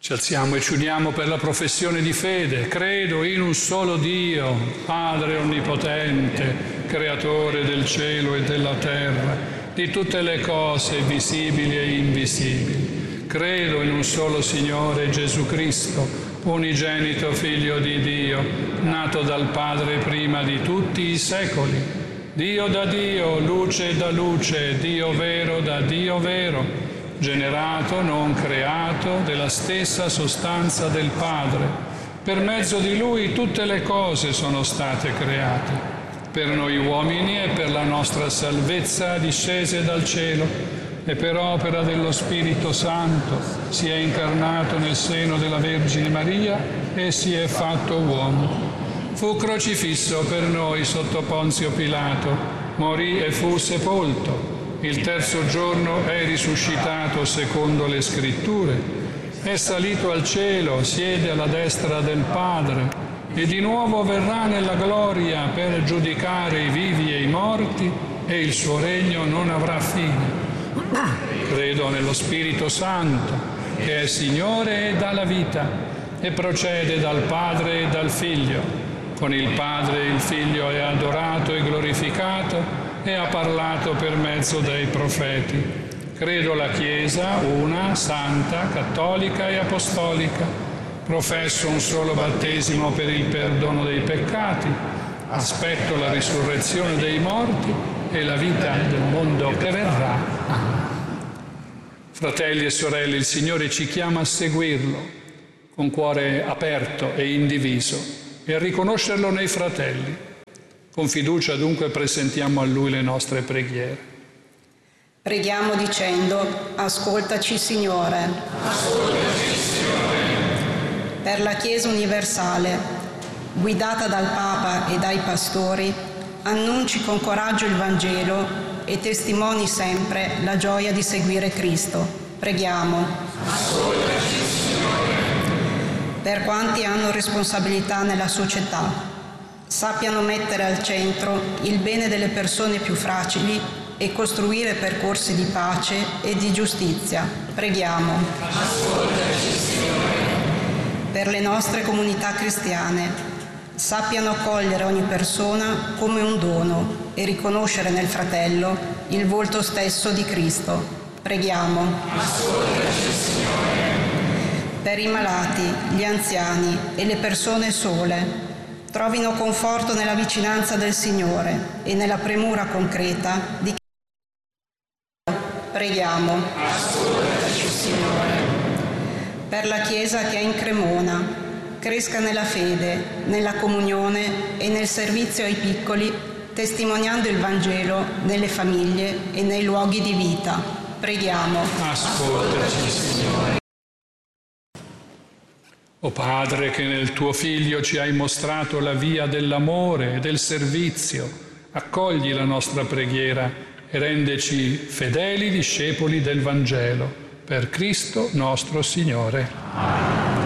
Ci alziamo e ci uniamo per la professione di fede. Credo in un solo Dio, Padre Onnipotente, Creatore del cielo e della terra, di tutte le cose visibili e invisibili. Credo in un solo Signore Gesù Cristo, unigenito Figlio di Dio, nato dal Padre prima di tutti i secoli. Dio da Dio, luce da luce, Dio vero da Dio vero, generato, non creato, della stessa sostanza del Padre. Per mezzo di Lui tutte le cose sono state create, per noi uomini e per la nostra salvezza discese dal cielo, e per opera dello Spirito Santo si è incarnato nel seno della Vergine Maria e si è fatto uomo. Fu crocifisso per noi sotto Ponzio Pilato, morì e fu sepolto. Il terzo giorno è risuscitato secondo le Scritture, è salito al cielo, siede alla destra del Padre e di nuovo verrà nella gloria per giudicare i vivi e i morti, e il suo regno non avrà fine. Credo nello Spirito Santo, che è Signore e dà la vita e procede dal Padre e dal Figlio. Con il Padre e il Figlio è adorato e glorificato e ha parlato per mezzo dei profeti. Credo la Chiesa, una, santa, cattolica e apostolica. Professo un solo battesimo per il perdono dei peccati. Aspetto la risurrezione dei morti e la vita del mondo che verrà. Fratelli e sorelle, il Signore ci chiama a seguirlo con cuore aperto e indiviso e a riconoscerlo nei fratelli. Con fiducia dunque presentiamo a Lui le nostre preghiere. Preghiamo dicendo: ascoltaci Signore. Ascoltaci Signore. Per la Chiesa universale, guidata dal Papa e dai pastori, annunci con coraggio il Vangelo e testimoni sempre la gioia di seguire Cristo. Preghiamo. Ascoltaci Signore. Per quanti hanno responsabilità nella società, sappiano mettere al centro il bene delle persone più fragili e costruire percorsi di pace e di giustizia. Preghiamo. Ascoltaci, Signore. Per le nostre comunità cristiane, sappiano accogliere ogni persona come un dono e riconoscere nel fratello il volto stesso di Cristo. Preghiamo. Ascoltaci, Signore. Per i malati, gli anziani e le persone sole, trovino conforto nella vicinanza del Signore e nella premura concreta di chi. Preghiamo. Ascoltaci, Signore. Per la Chiesa che è in Cremona, cresca nella fede, nella comunione e nel servizio ai piccoli, testimoniando il Vangelo nelle famiglie e nei luoghi di vita. Preghiamo. Ascoltaci, Signore. O Padre, che nel tuo Figlio ci hai mostrato la via dell'amore e del servizio, accogli la nostra preghiera e rendeci fedeli discepoli del Vangelo. Per Cristo nostro Signore. Amen.